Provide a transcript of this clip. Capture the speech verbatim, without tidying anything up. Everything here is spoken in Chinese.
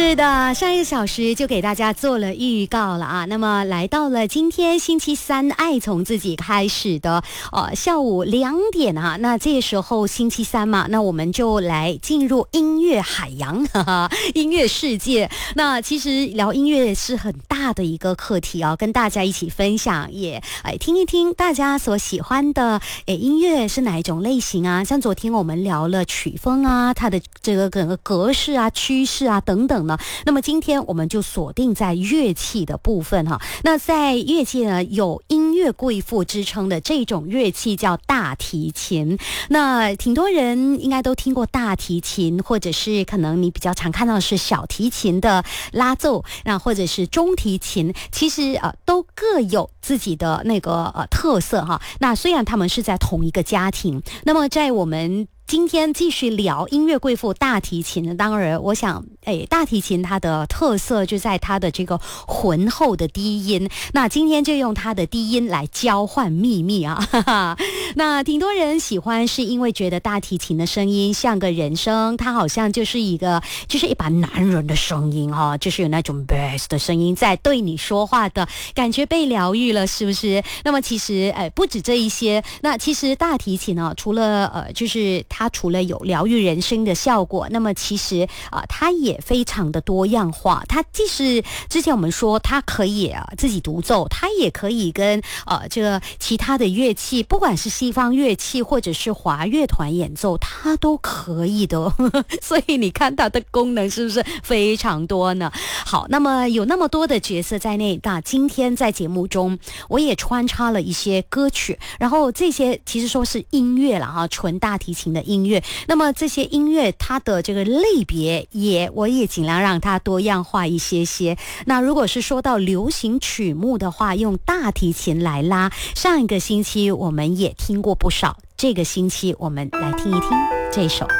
是的，上一个小时就给大家做了预告了啊。那么来到了今天星期三，爱从自己开始的呃下午两点啊。那这时候星期三嘛，那我们就来进入音乐海洋，哈哈，音乐世界。那其实聊音乐是很大的一个课题啊，跟大家一起分享，也哎听一听大家所喜欢的哎音乐是哪一种类型啊？像昨天我们聊了曲风啊，它的这个整个格式啊、趋势啊等等呢。那么今天我们就锁定在乐器的部分哈。那在乐器呢，有音乐贵妇之称的这种乐器叫大提琴。那挺多人应该都听过大提琴，或者是可能你比较常看到的是小提琴的拉奏，那或者是中提琴，其实呃都各有自己的那个呃特色哈。那虽然他们是在同一个家庭，那么在我们今天继续聊音乐贵妇大提琴呢，当然我想哎，大提琴它的特色就在它的这个浑厚的低音，那今天就用它的低音来交换秘密啊哈哈。那挺多人喜欢是因为觉得大提琴的声音像个人声，它好像就是一个就是一把男人的声音哈、哦，就是有那种 bass 的声音在对你说话的感觉，被疗愈了是不是？那么其实哎不止这一些，那其实大提琴呢、哦，除了呃就是它除了有疗愈人声的效果，那么其实啊、呃、它也非常的多样化。它即使之前我们说它可以啊自己独奏，它也可以跟呃这个其他的乐器，不管是西方乐器或者是华乐团演奏，它都可以的。所以你看它的功能是不是非常多呢？好，那么有那么多的角色在内，那今天在节目中我也穿插了一些歌曲，然后这些其实说是音乐了哈，纯大提琴的音乐。那么这些音乐它的这个类别也我也尽量让它多样化一些些。那如果是说到流行曲目的话，用大提琴来拉，上一个星期我们也听过不少，这个星期我们来听一听这首。